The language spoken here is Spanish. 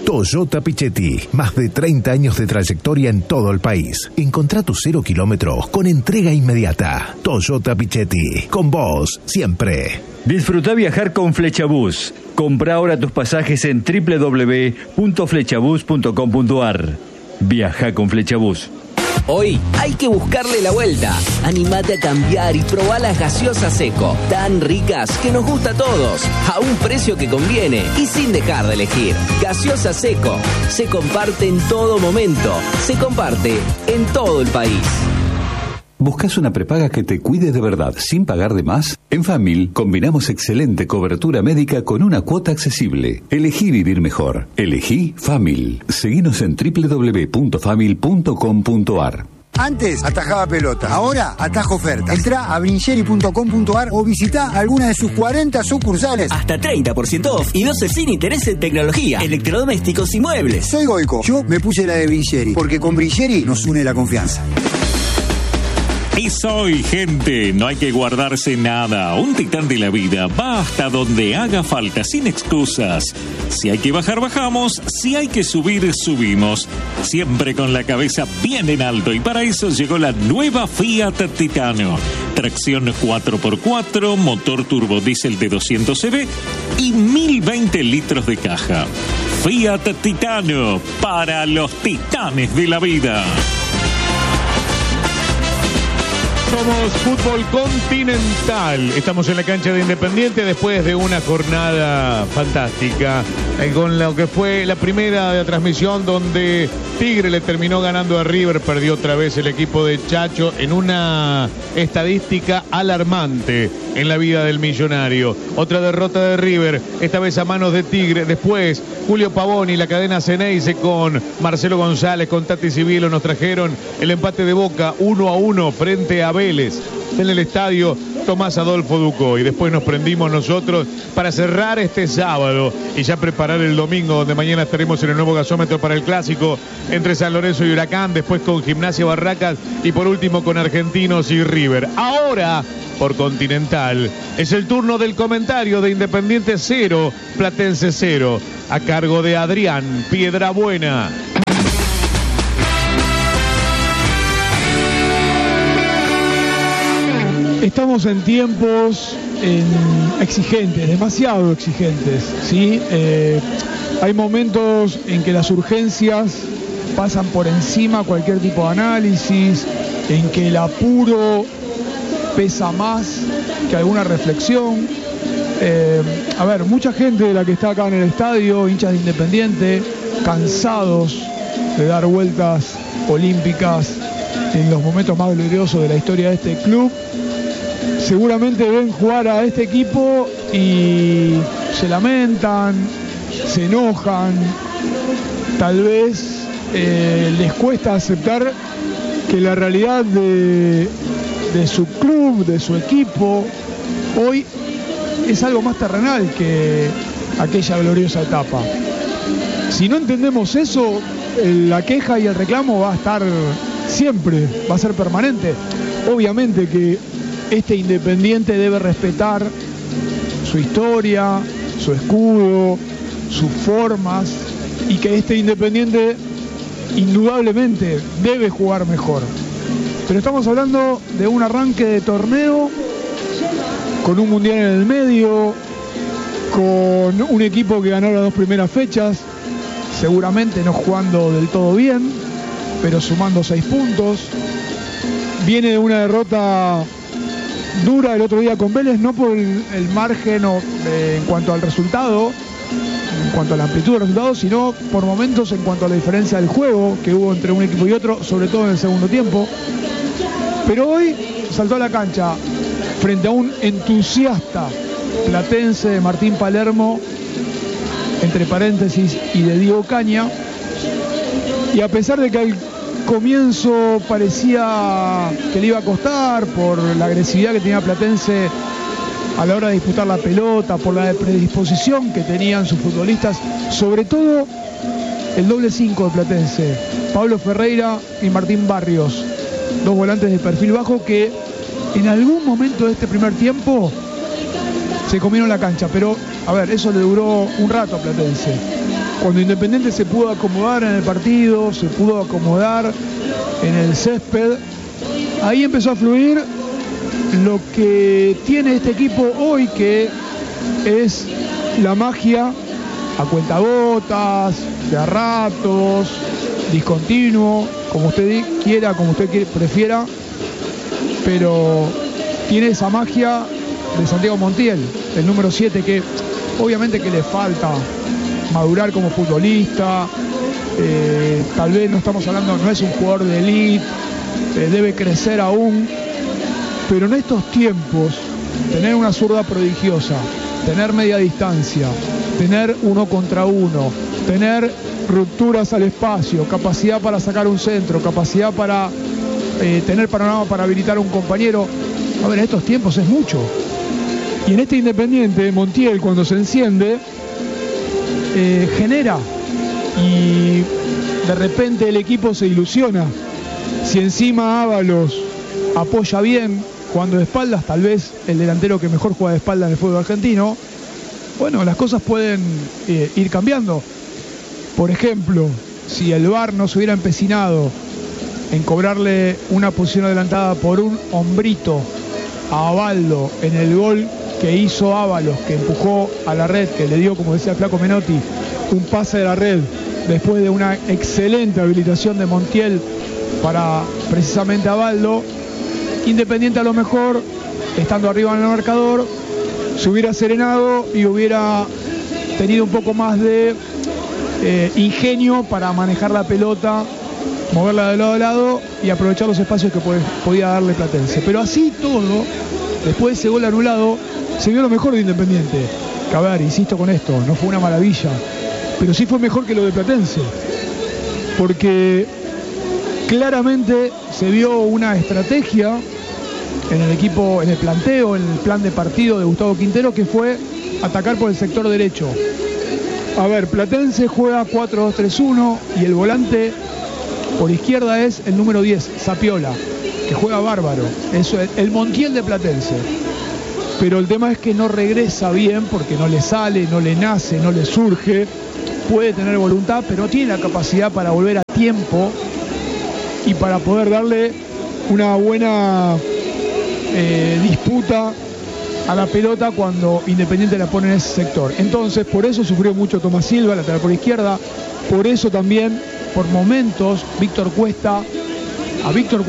Toyota Pichetti, más de 30 años de trayectoria en todo el país. Encontrá tus 0 kilómetros con entrega inmediata. Toyota Pichetti, con vos siempre. Disfruta viajar con Flechabús. Compra ahora tus pasajes en www.flechabús.com.ar. Viaja con Flechabús. Hoy hay que buscarle la vuelta. Animate a cambiar y probá las gaseosas Seco. Tan ricas que nos gusta a todos. A un precio que conviene y sin dejar de elegir. Gaseosa Seco. Se comparte en todo momento. Se comparte en todo el país. ¿Buscas una prepaga que te cuide de verdad sin pagar de más? En Famil combinamos excelente cobertura médica con una cuota accesible. Elegí vivir mejor. Elegí Famil. Seguinos en www.famil.com.ar. Antes atajaba pelota, ahora atajo ofertas. Entrá a brincheri.com.ar o visita alguna de sus 40 sucursales. Hasta 30% off y 12 sin interés en tecnología, electrodomésticos y muebles. Soy Goico, yo me puse la de Brincheri, porque con Brincheri nos une la confianza. Eso hoy, gente, no hay que guardarse nada. Un titán de la vida va hasta donde haga falta, sin excusas. Si hay que bajar, bajamos. Si hay que subir, subimos. Siempre con la cabeza bien en alto. Y para eso llegó la nueva Fiat Titano. Tracción 4x4, motor turbodiesel de 200 cv y 1020 litros de caja. Fiat Titano, para los titanes de la vida. Somos Fútbol Continental. Estamos en la cancha de Independiente después de una jornada fantástica con lo que fue la primera de la transmisión, donde Tigre le terminó ganando a River. Perdió otra vez el equipo de Chacho en una estadística alarmante en la vida del millonario. Otra derrota de River, esta vez a manos de Tigre. Después Julio Pavoni, la cadena Ceneice con Marcelo González, con Tati Civilo nos trajeron el empate de Boca 1-1 frente a Vélez en el estadio Tomás Adolfo Ducó. Y después nos prendimos nosotros para cerrar este sábado y ya preparar el domingo, donde mañana estaremos en el nuevo gasómetro para el clásico entre San Lorenzo y Huracán, después con Gimnasia Barracas y por último con Argentinos y River. Ahora, por Continental, es el turno del comentario de Independiente 0, Platense 0, a cargo de Adrián Piedrabuena. Estamos en tiempos exigentes, demasiado exigentes, ¿sí? Hay momentos en que las urgencias pasan por encima cualquier tipo de análisis, en que el apuro pesa más que alguna reflexión. Mucha gente de la que está acá en el estadio, hinchas de Independiente, cansados de dar vueltas olímpicas en los momentos más gloriosos de la historia de este club, seguramente ven jugar a este equipo y se lamentan, se enojan, tal vez les cuesta aceptar que la realidad de su club, de su equipo, hoy es algo más terrenal que aquella gloriosa etapa. Si no entendemos eso, la queja y el reclamo va a estar siempre, va a ser permanente. Obviamente que este Independiente debe respetar su historia, su escudo, sus formas, y que este Independiente indudablemente debe jugar mejor. Pero estamos hablando de un arranque de torneo con un mundial en el medio, con un equipo que ganó las 2 primeras fechas, seguramente no jugando del todo bien, pero sumando 6 puntos. Viene de una derrota dura el otro día con Vélez, no por el margen en cuanto al resultado, en cuanto a la amplitud del resultado, sino por momentos en cuanto a la diferencia del juego que hubo entre un equipo y otro, sobre todo en el segundo tiempo. Pero hoy saltó a la cancha frente a un entusiasta platense de Martín Palermo, entre paréntesis, y de Diego Caña, y a pesar de que al comienzo parecía que le iba a costar por la agresividad que tenía Platense a la hora de disputar la pelota, por la predisposición que tenían sus futbolistas, sobre todo el doble 5 de Platense, Pablo Ferreira y Martín Barrios, 2 volantes de perfil bajo que en algún momento de este primer tiempo se comieron la cancha, pero a ver, eso le duró un rato a Platense. Cuando Independiente se pudo acomodar en el partido, se pudo acomodar en el césped, ahí empezó a fluir lo que tiene este equipo hoy, que es la magia a cuentagotas, de a ratos, discontinuo, como usted quiera, como usted prefiera, pero tiene esa magia de Santiago Montiel, el número 7, que obviamente que le falta madurar como futbolista, tal vez no estamos hablando, no es un jugador de élite, debe crecer aún, pero en estos tiempos, tener una zurda prodigiosa, tener media distancia, tener 1 contra 1, tener rupturas al espacio, capacidad para sacar un centro, capacidad para tener panorama para habilitar a un compañero, a ver, en estos tiempos es mucho. Y en este Independiente, Montiel, cuando se enciende, genera, y de repente el equipo se ilusiona. Si encima Ábalos apoya bien, jugando de espaldas, tal vez el delantero que mejor juega de espaldas en el fútbol argentino, bueno, las cosas pueden ir cambiando. Por ejemplo, si el VAR no se hubiera empecinado en cobrarle una posición adelantada por un hombrito a Abaldo en el gol que hizo Ábalos, que empujó a la red, que le dio, como decía el Flaco Menotti, un pase de la red después de una excelente habilitación de Montiel para precisamente Abaldo, Independiente a lo mejor, estando arriba en el marcador, se hubiera serenado y hubiera tenido un poco más de ingenio para manejar la pelota, moverla de lado a lado y aprovechar los espacios que podía darle Platense. Pero así todo, después de ese gol anulado, se vio lo mejor de Independiente. Que a ver, insisto con esto, no fue una maravilla, pero sí fue mejor que lo de Platense, porque claramente se vio una estrategia en el equipo, en el planteo, en el plan de partido de Gustavo Quintero, que fue atacar por el sector derecho. A ver, Platense juega 4-2-3-1 y el volante por izquierda es el número 10, Zapiola, que juega bárbaro. Eso es el Montiel de Platense. Pero el tema es que no regresa bien porque no le sale, no le nace, no le surge. Puede tener voluntad, pero no tiene la capacidad para volver a tiempo y para poder darle una buena disputa a la pelota cuando Independiente la pone en ese sector. Entonces, por eso sufrió mucho Tomás Silva, lateral por izquierda. Por eso también, por momentos, a Víctor